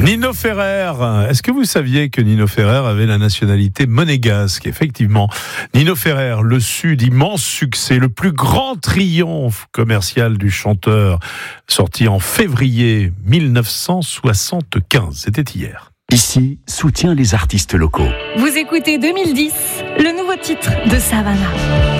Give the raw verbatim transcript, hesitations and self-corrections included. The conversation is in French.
Nino Ferrer, est-ce que vous saviez que Nino Ferrer avait la nationalité monégasque? Effectivement, Nino Ferrer, le Sud, immense succès, le plus grand triomphe commercial du chanteur, sorti en février mille neuf cent soixante-quinze, c'était hier. Ici, soutient les artistes locaux. Vous écoutez deux mille dix, le nouveau titre de Savannah.